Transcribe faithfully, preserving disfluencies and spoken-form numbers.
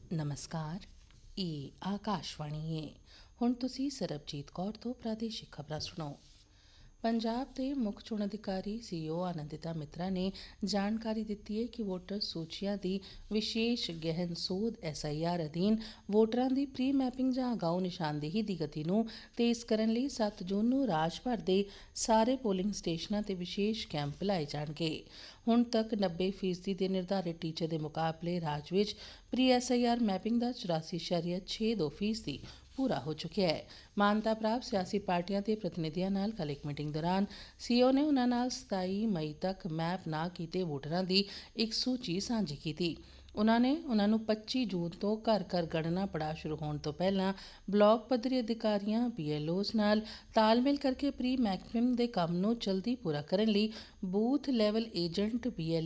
ਨਮਸਕਾਰ। ਇਹ ਆਕਾਸ਼ਵਾਣੀ ਹੈ। ਹੁਣ ਤੁਸੀਂ ਸਰਬਜੀਤ ਕੌਰ ਤੋਂ ਪ੍ਰਾਦੇਸ਼ਿਕ ਖਬਰਾਂ ਸੁਣੋ। ਪੰਜਾਬ ਦੇ ਮੁੱਖ ਚੋਣ ਅਧਿਕਾਰੀ ਸੀਓ ਆਨੰਦਿਤਾ ਮਿਤਰਾ ਨੇ ਜਾਣਕਾਰੀ ਦਿੱਤੀ ਹੈ ਕਿ ਵੋਟਰ ਸੂਚੀਆਂ ਦੀ ਵਿਸ਼ੇਸ਼ ਗਹਿਨ ਸੋਧ ਐਸ ਆਈ ਆਰ ਅਧੀਨ ਵੋਟਰਾਂ ਦੀ ਪ੍ਰੀ ਮੈਪਿੰਗ ਜਾਂ ਅਗਾਊਂ ਨਿਸ਼ਾਨਦੇਹੀ ਦੀ ਗਤੀ ਨੂੰ ਤੇਜ਼ ਕਰਨ ਲਈ ਸੱਤ ਜੂਨ ਨੂੰ ਰਾਜ ਭਰ ਦੇ ਸਾਰੇ ਪੋਲਿੰਗ ਸਟੇਸ਼ਨਾਂ ਤੇ ਵਿਸ਼ੇਸ਼ ਕੈਂਪ ਲਾਏ ਜਾਣਗੇ। ਹੁਣ ਤੱਕ ਨੱਬੇ ਫੀਸਦੀ ਦੇ ਨਿਰਧਾਰਿਤ ਟੀਚੇ ਦੇ ਮੁਕਾਬਲੇ ਰਾਜ ਵਿੱਚ pre S I R mapping ਦਾ ਚੁਰਾਸੀ ਇਸ਼ਾਰੀਆ ਛੇ ਦੋ ਫੀਸਦੀ ਪੂਰਾ ਹੋ ਚੁੱਕਿਆ ਹੈ। ਮਾਨਤਾ ਪ੍ਰਾਪਤ ਸਿਆਸੀ ਪਾਰਟੀਆਂ ਦੇ ਪ੍ਰਤੀਨਿਧੀਆਂ ਨਾਲ ਕੱਲ੍ਹ ਇੱਕ ਮੀਟਿੰਗ ਦੌਰਾਨ ਸੀਓ ਨੇ ਉਨ੍ਹਾਂ ਨਾਲ ਸਤਾਈ ਮਈ ਤੱਕ ਮੈਪ ਨਾ ਕੀਤੇ ਵੋਟਰਾਂ ਦੀ ਇੱਕ ਸੂਚੀ ਸਾਂਝੀ ਕੀਤੀ। ਉਨ੍ਹਾਂ ਨੇ ਉਨ੍ਹਾਂ ਨੂੰ ਪੱਚੀ ਜੂਨ ਤੋਂ ਘਰ ਘਰ ਗਣਨਾ ਪੜਾਅ ਸ਼ੁਰੂ ਹੋਣ ਤੋਂ ਪਹਿਲਾਂ ਬਲਾਕ ਪੱਧਰੀ ਅਧਿਕਾਰੀਆਂ ਬੀ ਐਲ ਓਜ਼ ਨਾਲ ਤਾਲਮੇਲ ਕਰਕੇ ਪ੍ਰੀ ਮੈਪਿੰਗ ਦੇ ਕੰਮ ਨੂੰ ਜਲਦੀ ਪੂਰਾ ਕਰਨ ਲਈ booth level agent B L